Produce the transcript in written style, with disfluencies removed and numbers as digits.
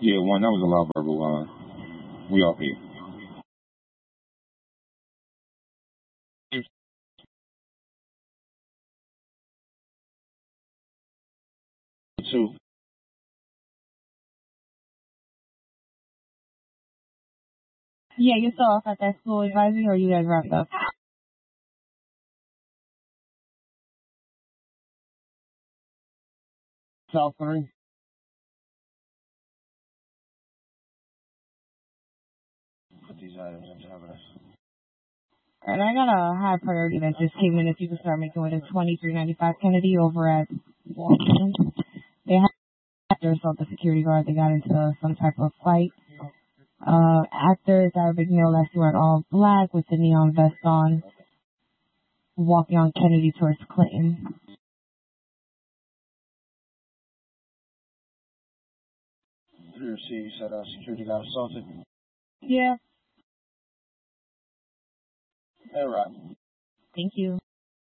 Yeah, one, that was a lot of verbal. We off here. Two. Yeah, you're still off at that school advisory, or you guys wrapped up? South 3. Put these items into evidence. And I got a high priority that just came in. If you could start making with a 2395 Kennedy over at Walton. They had to assault the security guard. They got into some type of fight. Actors, Arabic male, last wearing all black with the neon vest on, walking on Kennedy towards Clinton. You said security got assaulted? Yeah. All right. Thank you.